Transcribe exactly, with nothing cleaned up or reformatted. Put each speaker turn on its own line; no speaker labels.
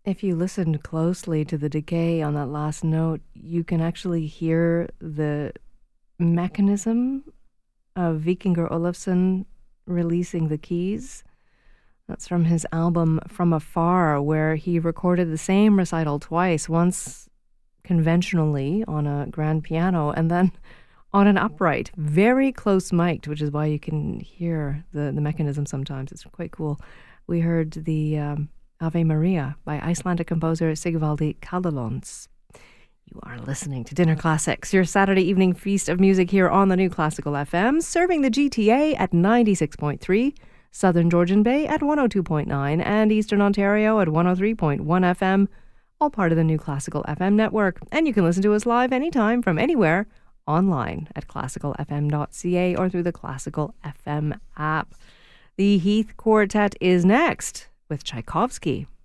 If you listen closely to the decay on that last note, you can actually hear the mechanism of Vikingur Olafsson releasing the keys. That's from his album From Afar, where he recorded the same recital twice, once conventionally on a grand piano and then on an upright, very close mic'd, which is why you can hear the, the mechanism sometimes. It's quite cool. We heard the um, Ave Maria by Icelandic composer Sigvaldi Kallilons. You are listening to Dinner Classics, your Saturday evening feast of music here on the New Classical F M, serving the G T A at ninety-six point three, Southern Georgian Bay at one oh two point nine, and Eastern Ontario at one oh three point one F M, all part of the New Classical F M network. And you can listen to us live anytime from anywhere online at classical f m dot c a or through the Classical F M app. The Heath Quartet is next with Tchaikovsky.